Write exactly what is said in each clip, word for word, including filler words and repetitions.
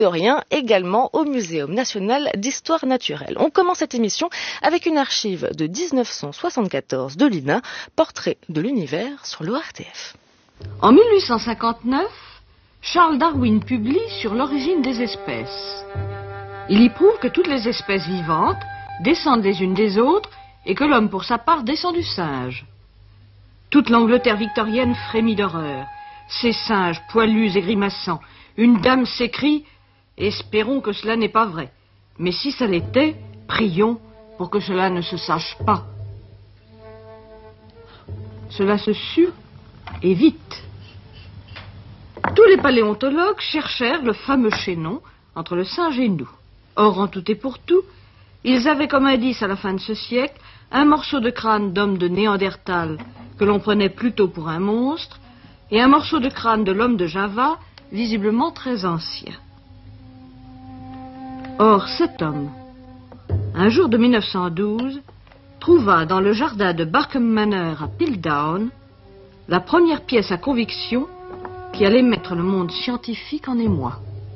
historien également au Muséum national d'histoire naturelle. On commence cette émission avec une archive de dix-neuf cent soixante-quatorze de l'I N A, Portrait de l'univers sur l'O R T F. En mille huit cent cinquante-neuf, Charles Darwin publie sur l'origine des espèces. Il y prouve que toutes les espèces vivantes descendent les unes des autres et que l'homme, pour sa part, descend du singe. Toute l'Angleterre victorienne frémit d'horreur. Ces singes poilus et grimaçants. Une dame s'écrie « Espérons que cela n'est pas vrai. Mais si ça l'était, prions pour que cela ne se sache pas. » Cela se sut, et vite. Tous les paléontologues cherchèrent le fameux chaînon entre le singe et nous. Or, en tout et pour tout, ils avaient comme indice à la fin de ce siècle un morceau de crâne d'homme de Néandertal que l'on prenait plutôt pour un monstre et un morceau de crâne de l'homme de Java visiblement très ancien. Or, cet homme, un jour de mille neuf cent douze, trouva dans le jardin de Barkham Manor à Piltdown la première pièce à conviction qui allait mettre le monde scientifique en émoi.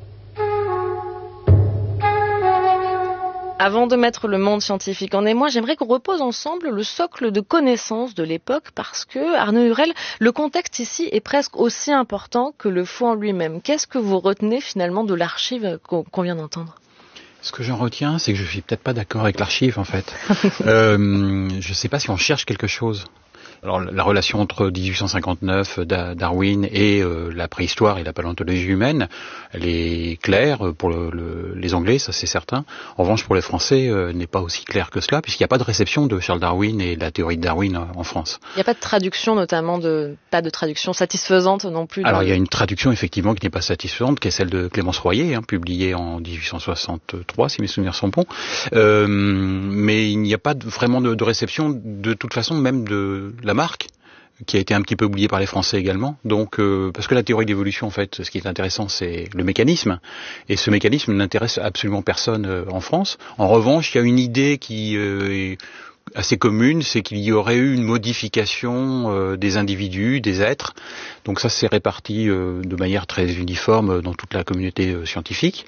Avant de mettre le monde scientifique en émoi, j'aimerais qu'on repose ensemble le socle de connaissances de l'époque parce que, Arnaud Hurel, le contexte ici est presque aussi important que le fond en lui-même. Qu'est-ce que vous retenez finalement de l'archive qu'on, qu'on vient d'entendre ? Ce que j'en retiens, c'est que je suis peut-être pas d'accord avec l'archive en fait. euh, je sais pas si on cherche quelque chose. Alors la relation entre dix-huit cent cinquante-neuf, Darwin et euh, la préhistoire et la paléontologie humaine, elle est claire pour le, le, les Anglais, ça c'est certain. En revanche, pour les Français, euh, n'est pas aussi claire que cela, puisqu'il n'y a pas de réception de Charles Darwin et de la théorie de Darwin en France. Il n'y a pas de traduction, notamment de pas de traduction satisfaisante non plus. Alors de... il y a une traduction effectivement qui n'est pas satisfaisante, qui est celle de Clémence Royer, hein, publiée en dix-huit cent soixante-trois, si mes souvenirs sont bons. Euh, mais il n'y a pas de, vraiment de, de réception, de toute façon, même de la marque, qui a été un petit peu oublié par les Français également. Donc, euh, parce que la théorie d'évolution, en fait, ce qui est intéressant, c'est le mécanisme. Et ce mécanisme n'intéresse absolument personne euh, en France. En revanche, il y a une idée qui euh, est assez commune, c'est qu'il y aurait eu une modification euh, des individus, des êtres. Donc ça, c'est réparti euh, de manière très uniforme dans toute la communauté euh, scientifique.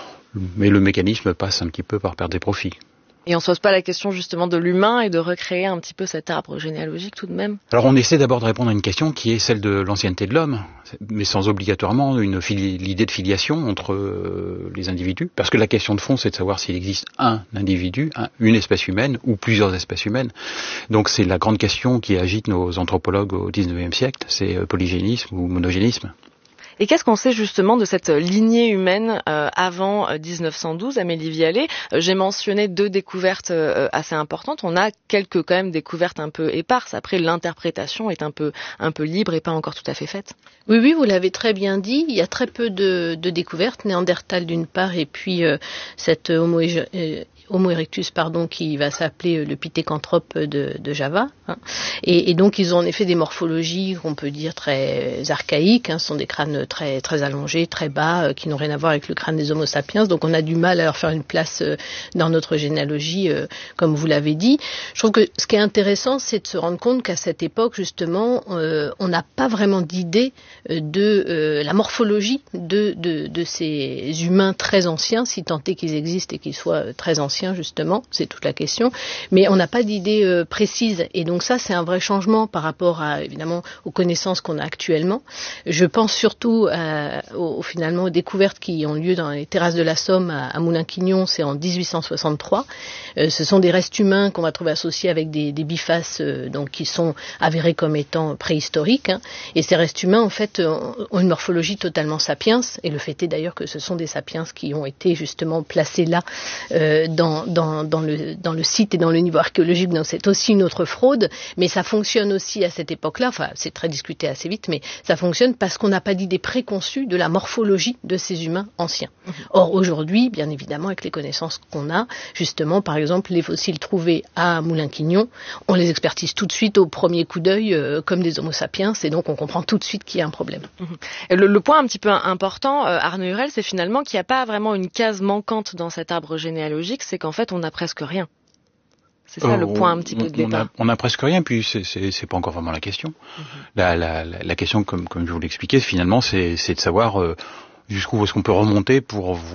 Mais le mécanisme passe un petit peu par perdre des profits. Et on ne se pose pas la question justement de l'humain et de recréer un petit peu cet arbre généalogique tout de même? Alors on essaie d'abord de répondre à une question qui est celle de l'ancienneté de l'homme, mais sans obligatoirement une fili- l'idée de filiation entre euh, les individus. Parce que la question de fond, c'est de savoir s'il existe un individu, un, une espèce humaine ou plusieurs espèces humaines. Donc c'est la grande question qui agite nos anthropologues au dix-neuvième siècle, c'est euh, polygénisme ou monogénisme. Et qu'est-ce qu'on sait justement de cette lignée humaine euh, avant dix-neuf cent douze, Amélie Vialet? euh, J'ai mentionné deux découvertes euh, assez importantes. On a quelques quand même découvertes un peu éparses. Après, l'interprétation est un peu un peu libre et pas encore tout à fait faite. Oui, oui, vous l'avez très bien dit. Il y a très peu de, de découvertes. Néandertal d'une part, et puis euh, cette homo, euh, Homo erectus, pardon, qui va s'appeler le pithécanthrope de, de Java. Hein. Et, et donc, ils ont en effet des morphologies qu'on peut dire très archaïques. Hein. Ce sont des crânes très très allongés, très bas, euh, qui n'ont rien à voir avec le crâne des Homo sapiens. Donc, on a du mal à leur faire une place euh, dans notre généalogie, euh, comme vous l'avez dit. Je trouve que ce qui est intéressant, c'est de se rendre compte qu'à cette époque, justement, euh, on n'a pas vraiment d'idée de euh, la morphologie de, de, de ces humains très anciens, si tant est qu'ils existent et qu'ils soient très anciens. Justement, c'est toute la question, mais on n'a pas d'idée euh, précise, et donc ça c'est un vrai changement par rapport à évidemment aux connaissances qu'on a actuellement. Je pense surtout euh, aux, finalement aux découvertes qui ont lieu dans les terrasses de la Somme à, à Moulins-Quignon, c'est en dix-huit cent soixante-trois. Euh, ce sont des restes humains qu'on va trouver associés avec des, des bifaces euh, donc qui sont avérés comme étant préhistoriques, hein. Et ces restes humains en fait ont une morphologie totalement sapiens, et le fait est d'ailleurs que ce sont des sapiens qui ont été justement placés là euh, dans Dans, dans, dans, le, dans le site et dans le niveau archéologique, donc c'est aussi une autre fraude, mais ça fonctionne aussi à cette époque-là, enfin c'est très discuté assez vite, mais ça fonctionne parce qu'on n'a pas d'idée préconçue de la morphologie de ces humains anciens. Mmh. Or aujourd'hui, bien évidemment, avec les connaissances qu'on a, justement, par exemple, les fossiles trouvés à Moulins-Quignon, on les expertise tout de suite au premier coup d'œil euh, comme des Homo sapiens, et donc on comprend tout de suite qu'il y a un problème. Mmh. Le, le point un petit peu important, euh, Arnaud Hurel, c'est finalement qu'il n'y a pas vraiment une case manquante dans cet arbre généalogique, c'est qu'en fait, on n'a presque rien. C'est ça euh, le point un petit peu de départ. On a, on a presque rien, puis c'est, c'est, c'est pas encore vraiment la question. Mm-hmm. La, la, la, la question, comme, comme je vous l'expliquais, finalement, c'est, c'est de savoir euh, jusqu'où est-ce qu'on peut remonter pour